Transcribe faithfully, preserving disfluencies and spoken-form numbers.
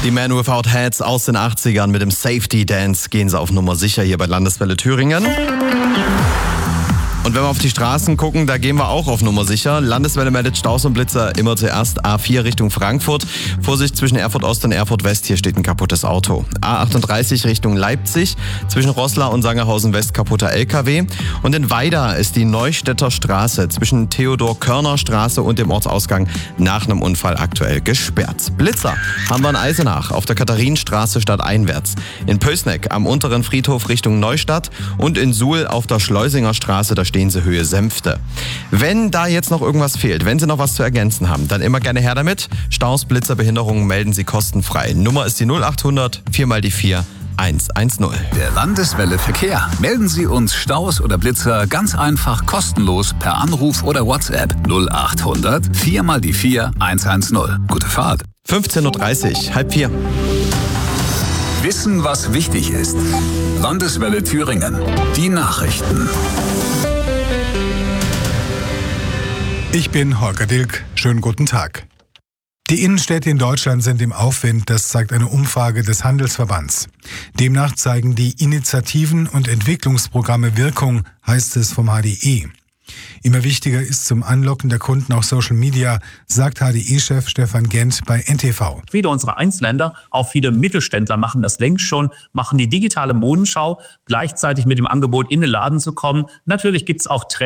Die Man Without Hats aus den achtzigern mit dem Safety Dance gehen sie auf Nummer sicher hier bei Landeswelle Thüringen. Und wenn wir auf die Straßen gucken, da gehen wir auch auf Nummer sicher. Landeswelle meldet Staus und Blitzer immer zuerst A vier Richtung Frankfurt. Vorsicht zwischen Erfurt Ost und Erfurt West, hier steht ein kaputtes Auto. A achtunddreißig Richtung Leipzig, zwischen Roßla und Sangerhausen West kaputter L K W. Und in Weida ist die Neustädter Straße zwischen Theodor-Körner-Straße und dem Ortsausgang nach einem Unfall aktuell gesperrt. Blitzer haben wir in Eisenach auf der Katharinenstraße stadteinwärts. In Pößneck am unteren Friedhof Richtung Neustadt und in Suhl auf der Schleusinger Straße, da stehen sie Höhe Senfte. Wenn da jetzt noch irgendwas fehlt, wenn Sie noch was zu ergänzen haben, dann immer gerne her damit. Staus, Blitzer, Behinderungen melden Sie kostenfrei. Nummer ist die null achthundert, vier mal die vier, eins eins null. Der Landeswelle Verkehr. Melden Sie uns Staus oder Blitzer ganz einfach kostenlos per Anruf oder WhatsApp null achthundert, vier mal die vier, eins eins null. Gute Fahrt. fünfzehn Uhr dreißig, halb vier. Wissen, was wichtig ist. Landeswelle Thüringen. Die Nachrichten. Ich bin Holger Dilk. Schönen guten Tag. Die Innenstädte in Deutschland sind im Aufwind, das zeigt eine Umfrage des Handelsverbands. Demnach zeigen die Initiativen und Entwicklungsprogramme Wirkung, heißt es vom H D E. Immer wichtiger ist zum Anlocken der Kunden auch Social Media, sagt H D E-Chef Stefan Gent bei N T V. Viele unserer Einzelländer, auch viele Mittelständler machen das längst schon, machen die digitale Modenschau, gleichzeitig mit dem Angebot in den Laden zu kommen. Natürlich gibt es auch Trends.